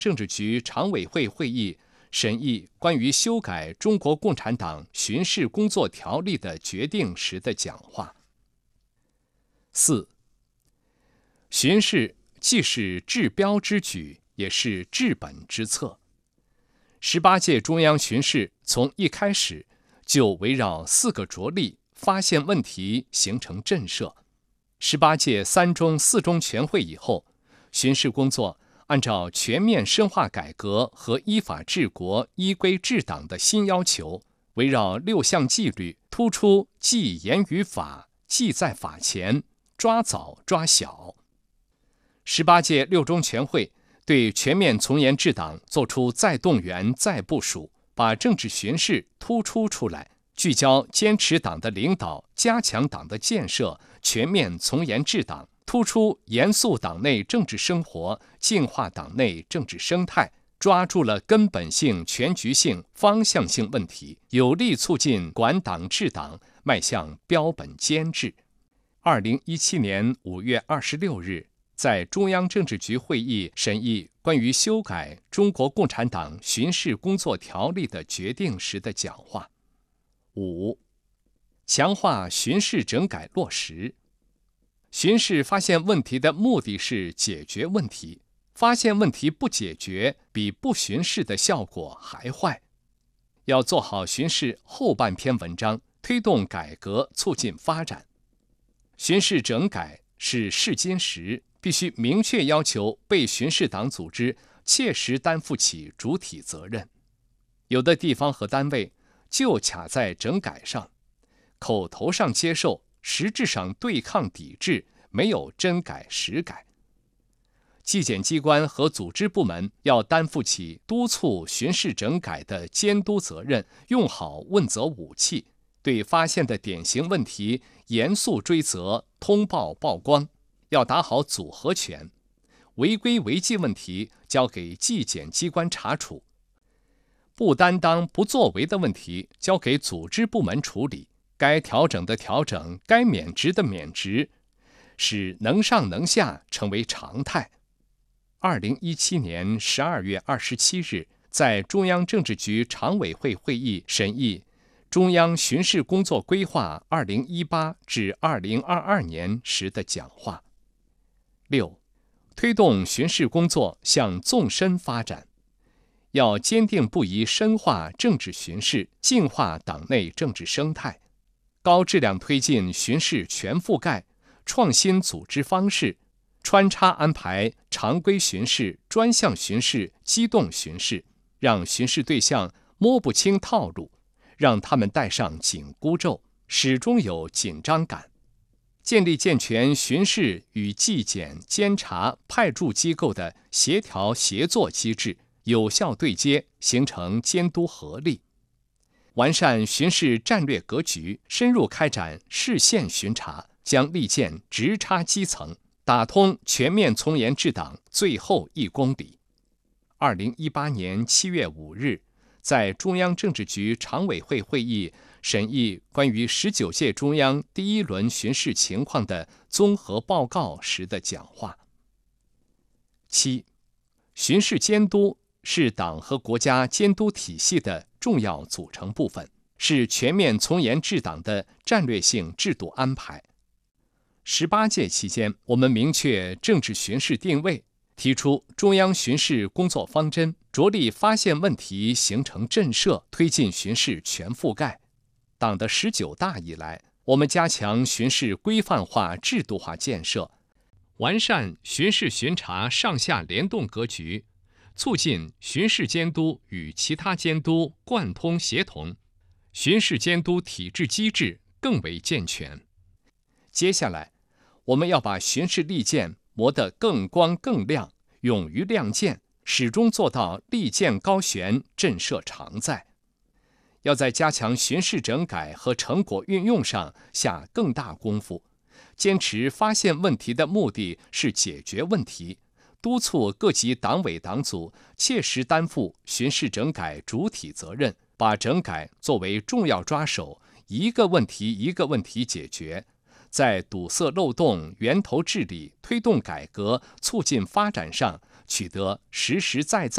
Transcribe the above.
政治局常委会会议审议关于修改中国共产党巡视工作条例的决定时的讲话。4. 巡视既是治标之举，也是治本之策。18届中央巡视从一开始就围绕4个着力发现问题，形成震慑。18届3中4中全会以后，巡视工作按照全面深化改革和依法治国、依规治党的新要求，围绕6项纪律，突出纪严于法，纪在法前，抓早抓小。18届6中全会对全面从严治党作出再动员、再部署，把政治巡视突出出来，聚焦坚持党的领导，加强党的建设，全面从严治党，突出严肃党内政治生活，净化党内政治生态，抓住了根本性、全局性、方向性问题，有力促进管党治党迈向标本兼治。2017年5月26日，在中央政治局会议审议关于修改中国共产党巡视工作条例的决定时的讲话。5. 强化巡视整改落实。巡视发现问题的目的是解决问题，发现问题不解决，比不巡视的效果还坏。要做好巡视后半篇文章，推动改革，促进发展。巡视整改是试金石，必须明确要求被巡视党组织切实担负起主体责任。有的地方和单位就卡在整改上，口头上接受，实质上对抗抵制，没有真改实改。纪检机关和组织部门要担负起督促巡视整改的监督责任，用好问责武器，对发现的典型问题严肃追责，通报曝光，要打好组合拳。违规违纪问题交给纪检机关查处，不担当不作为的问题交给组织部门处理，该调整的调整，该免职的免职，使能上能下成为常态。2017年12月27日，在中央政治局常委会会议审议中央巡视工作规划2018至2022年时的讲话。6. 推动巡视工作向纵深发展，要坚定不移深化政治巡视，净化党内政治生态，高质量推进巡视全覆盖，创新组织方式，穿插安排常规巡视、专项巡视、机动巡视，让巡视对象摸不清套路，让他们戴上紧箍咒，始终有紧张感。建立健全巡视与纪检、监察、派驻机构的协调协作机制，有效对接，形成监督合力。完善巡视战略格局，深入开展市县巡查，将利剑直插基层，打通全面从严治党最后1公里。2018年7月5日，在中央政治局常委会会议审议关于19届中央第1轮巡视情况的综合报告时的讲话。7. 巡视监督是党和国家监督体系的重要组成部分，是全面从严治党的战略性制度安排。18届期间，我们明确政治巡视定位，提出中央巡视工作方针，着力发现问题，形成震慑，推进巡视全覆盖。党的19大以来，我们加强巡视规范化、制度化建设，完善巡视巡查上下联动格局，促进巡视监督与其他监督贯通协同，巡视监督体制机制更为健全。接下来，我们要把巡视利剑磨得更光更亮，勇于亮剑，始终做到利剑高悬，震慑常在。要在加强巡视整改和成果运用上下更大功夫，坚持发现问题的目的是解决问题，督促各级党委党组切实担负巡视整改主体责任，把整改作为重要抓手，一个问题一个问题解决，在堵塞漏洞、源头治理、推动改革、促进发展上取得实实在在